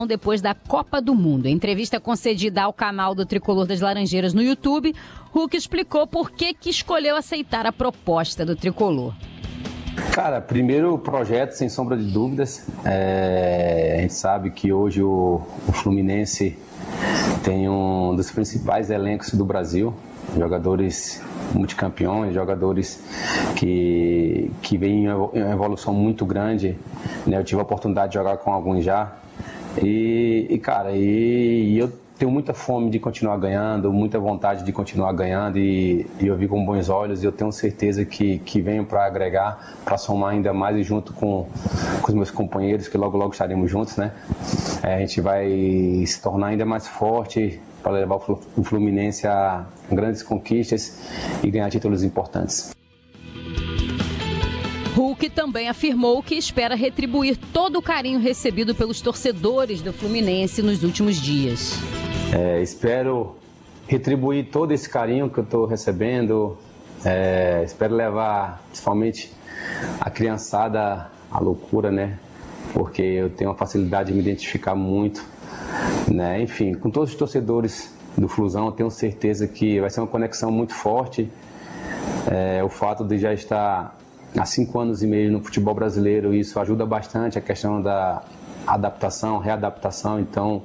Depois da Copa do Mundo. Em entrevista concedida ao canal do Tricolor das Laranjeiras no YouTube, Hulk explicou por que escolheu aceitar a proposta do Tricolor. Cara, primeiro projeto, sem sombra de dúvidas. A gente sabe que hoje o Fluminense tem um dos principais elencos do Brasil, jogadores multicampeões, jogadores que vêm em uma evolução muito grande, né? Eu tive a oportunidade de jogar com alguns já. Cara, eu tenho muita fome de continuar ganhando, muita vontade de continuar ganhando e eu vi com bons olhos e eu tenho certeza que venho para agregar, para somar ainda mais e junto com os meus companheiros, que logo estaremos juntos, né? A gente vai se tornar ainda mais forte para levar o Fluminense a grandes conquistas e ganhar títulos importantes. Hulk também afirmou que espera retribuir todo o carinho recebido pelos torcedores do Fluminense nos últimos dias. Espero retribuir todo esse carinho que eu estou recebendo. Espero levar, principalmente, a criançada à loucura, né? Porque eu tenho uma facilidade de me identificar muito, né? Enfim, com todos os torcedores do Flusão, eu tenho certeza que vai ser uma conexão muito forte. O fato de já estar há 5 anos e meio no futebol brasileiro, isso ajuda bastante a questão da adaptação, readaptação. Então,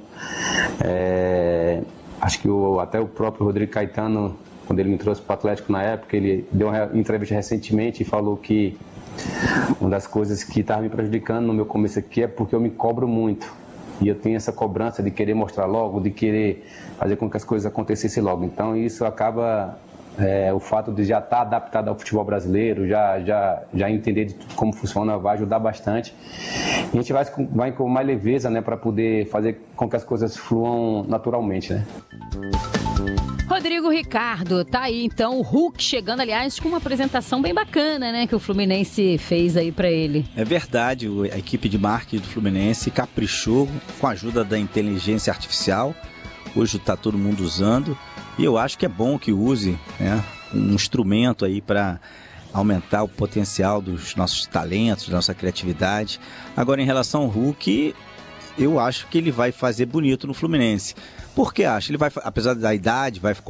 acho que até o próprio Rodrigo Caetano, quando ele me trouxe para o Atlético na época, ele deu uma entrevista recentemente e falou que uma das coisas que estava me prejudicando no meu começo aqui é porque eu me cobro muito. E eu tenho essa cobrança de querer mostrar logo, de querer fazer com que as coisas acontecessem logo. Então, isso acaba... o fato de já estar adaptado ao futebol brasileiro, já entender de tudo como funciona, vai ajudar bastante. E a gente vai com mais leveza, né, para poder fazer com que as coisas fluam naturalmente, né? Rodrigo Ricardo, tá aí então o Hulk chegando, aliás, com uma apresentação bem bacana, né, que o Fluminense fez aí para ele. É verdade, a equipe de marketing do Fluminense caprichou com a ajuda da inteligência artificial. Hoje está todo mundo usando. E eu acho que é bom que use, né, um instrumento aí para aumentar o potencial dos nossos talentos, da nossa criatividade. Agora, em relação ao Hulk, eu acho que ele vai fazer bonito no Fluminense. Por que acho? Ele vai, apesar da idade, vai